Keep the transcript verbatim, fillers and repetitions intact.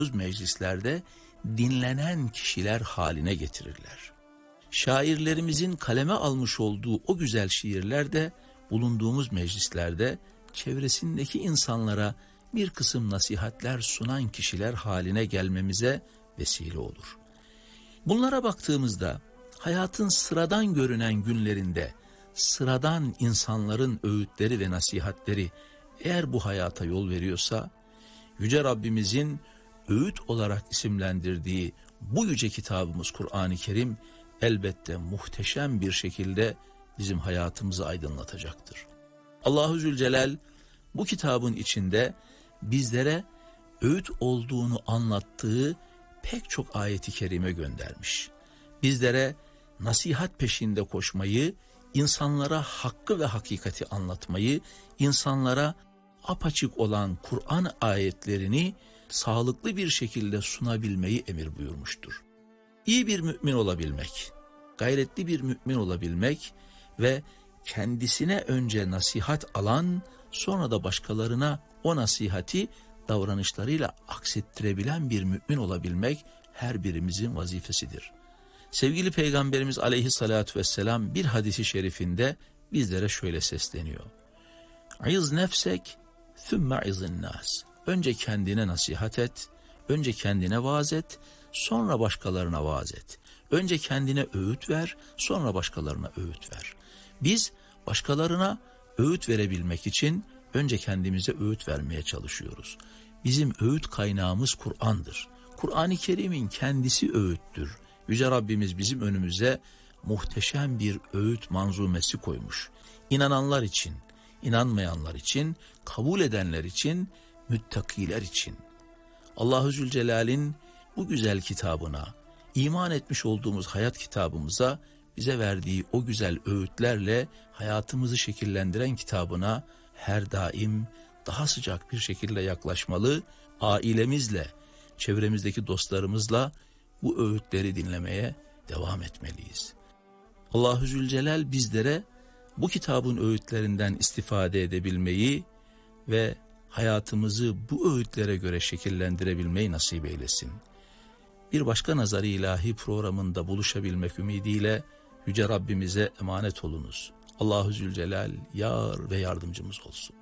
meclislerde dinlenen kişiler haline getirirler. Şairlerimizin kaleme almış olduğu o güzel şiirler de bulunduğumuz meclislerde çevresindeki insanlara bir kısım nasihatler sunan kişiler haline gelmemize vesile olur. Bunlara baktığımızda hayatın sıradan görünen günlerinde sıradan insanların öğütleri ve nasihatleri eğer bu hayata yol veriyorsa, Yüce Rabbimizin öğüt olarak isimlendirdiği bu yüce kitabımız Kur'an-ı Kerim elbette muhteşem bir şekilde bizim hayatımızı aydınlatacaktır. Allahu Zülcelal bu kitabın içinde bizlere öğüt olduğunu anlattığı pek çok ayeti kerime göndermiş. Bizlere nasihat peşinde koşmayı, insanlara hakkı ve hakikati anlatmayı, insanlara apaçık olan Kur'an ayetlerini sağlıklı bir şekilde sunabilmeyi emir buyurmuştur. İyi bir mümin olabilmek, gayretli bir mümin olabilmek ve kendisine önce nasihat alan, sonra da başkalarına o nasihati davranışlarıyla aksettirebilen bir mümin olabilmek her birimizin vazifesidir. Sevgili Peygamberimiz aleyhissalatü vesselam bir hadisi şerifinde bizlere şöyle sesleniyor. İz nefsek thümme izin nas. Önce kendine nasihat et, önce kendine vaaz et, sonra başkalarına vaaz et. Önce kendine öğüt ver, sonra başkalarına öğüt ver. Biz başkalarına öğüt verebilmek için önce kendimize öğüt vermeye çalışıyoruz. Bizim öğüt kaynağımız Kur'an'dır. Kur'an-ı Kerim'in kendisi öğüttür. Yüce Rabbimiz bizim önümüze muhteşem bir öğüt manzumesi koymuş. İnananlar için, inanmayanlar için, kabul edenler için, müttakiler için. Allahu Zülcelal'in bu güzel kitabına, iman etmiş olduğumuz hayat kitabımıza bize verdiği o güzel öğütlerle hayatımızı şekillendiren kitabına her daim daha sıcak bir şekilde yaklaşmalı, ailemizle, çevremizdeki dostlarımızla bu öğütleri dinlemeye devam etmeliyiz. Allahu Zülcelal bizlere bu kitabın öğütlerinden istifade edebilmeyi ve hayatımızı bu öğütlere göre şekillendirebilmeyi nasip eylesin. Bir başka Nazar-ı İlahi programında buluşabilmek ümidiyle Yüce Rabbimize emanet olunuz. Allahu Zülcelal yar ve yardımcımız olsun.